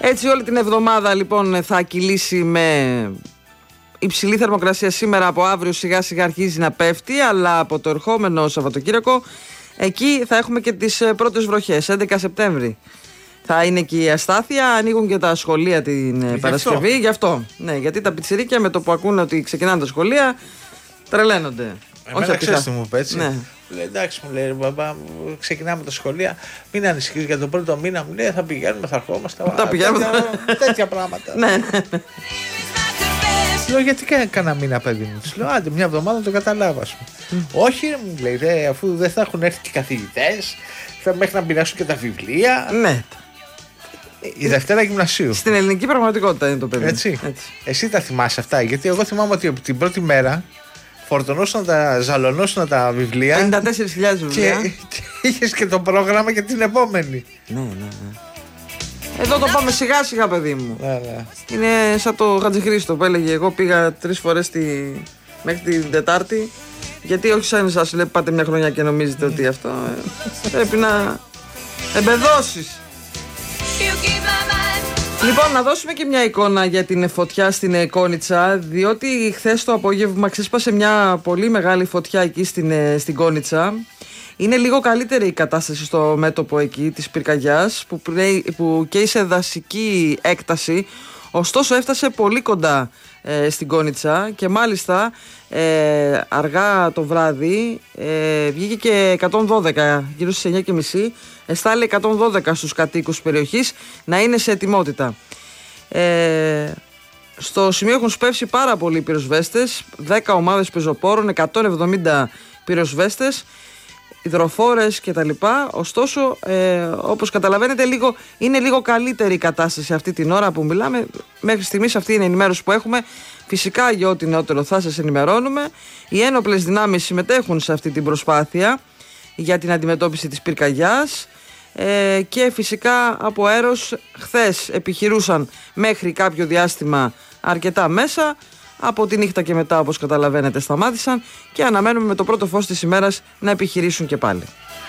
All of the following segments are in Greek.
Έτσι όλη την εβδομάδα λοιπόν θα κυλήσει με υψηλή θερμοκρασία. Σήμερα από αύριο σιγά σιγά αρχίζει να πέφτει, αλλά από το ερχόμενο Σαββατοκύριακο εκεί θα έχουμε και τις πρώτες βροχές, 11 Σεπτέμβρη. Θα είναι και η αστάθεια, ανοίγουν και τα σχολεία την Παρασκευή. Γι' αυτό. Ναι, γιατί τα πιτσιρίκια με το που ακούνε ότι ξεκινάνε τα σχολεία τρελαίνονται. Εμένα ξέρεις τι μου είπε έτσι. Ναι. Λέει, εντάξει, μου λέει, μπαμπά, ξεκινάμε τα σχολεία. Μην ανησυχείς για τον πρώτο μήνα. Μου λέει, θα πηγαίνουμε, θα ερχόμαστε. Θα πηγαίνουμε. Τέτοια πράγματα. Ναι. Λέω, γιατί κάνα μήνα, παιδί μου. Της λέω, άντε, μια εβδομάδα το καταλάβα. Όχι, μου λέει, αφού δεν θα έχουν έρθει και οι καθηγητές, θα μέχρι να πειράσουν και τα βιβλία. Ναι. Η Δευτέρα Γυμνασίου. Στην ελληνική πραγματικότητα είναι το παιδί. Έτσι. Εσύ τα θυμάσαι αυτά, γιατί εγώ θυμάμαι ότι την πρώτη μέρα ζαλωνώσουν τα βιβλία. 54.000 βιβλία. Και είχες και το πρόγραμμα για την επόμενη. Ναι. Εδώ το πάμε σιγά σιγά, παιδί μου. Ναι. Είναι σαν το Χατζηχρήστο που έλεγε: εγώ πήγα 3 φορές μέχρι την Τετάρτη. Γιατί όχι σαν εσάς, λέει, πάτε μια χρονιά και νομίζετε ότι αυτό πρέπει να εμπεδώσεις. Λοιπόν, να δώσουμε και μια εικόνα για την φωτιά στην Κόνιτσα, διότι χθες το απόγευμα ξέσπασε μια πολύ μεγάλη φωτιά εκεί στην Κόνιτσα. Είναι λίγο καλύτερη η κατάσταση στο μέτωπο εκεί της πυρκαγιάς, που καίει σε δασική έκταση, ωστόσο έφτασε πολύ κοντά στην Κόνιτσα και μάλιστα αργά το βράδυ βγήκε και 112, γύρω στις 9:30, εστάλει 112 στους κατοίκους της περιοχής να είναι σε ετοιμότητα. Στο σημείο έχουν σπεύσει πάρα πολλοί πυροσβέστες, 10 ομάδες πεζοπόρων, 170 πυροσβέστες, υδροφόρες κτλ. Ωστόσο, όπως καταλαβαίνετε, είναι λίγο καλύτερη η κατάσταση αυτή την ώρα που μιλάμε. Μέχρι στιγμής αυτή είναι η ενημέρωση που έχουμε. Φυσικά για ό,τι νεότερο θα σας ενημερώνουμε. Οι ένοπλες δυνάμεις συμμετέχουν σε αυτή την προσπάθεια για την αντιμετώπιση της πυρκαγιάς και φυσικά από αέρος χθες επιχειρούσαν μέχρι κάποιο διάστημα αρκετά μέσα. Από τη νύχτα και μετά, όπως καταλαβαίνετε, σταμάτησαν και αναμένουμε με το πρώτο φως της ημέρας να επιχειρήσουν και πάλι.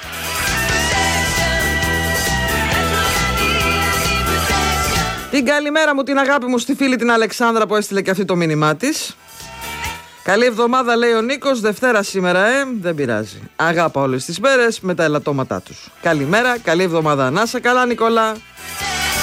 Την καλημέρα μου, την αγάπη μου στη φίλη την Αλεξάνδρα που έστειλε και αυτή το μήνυμά της. Καλή εβδομάδα, λέει ο Νίκος. Δευτέρα σήμερα, δεν πειράζει. Αγάπα όλες τις μέρες με τα ελαττώματά τους. Καλημέρα, καλή εβδομάδα. Να σε καλά, Νικόλα.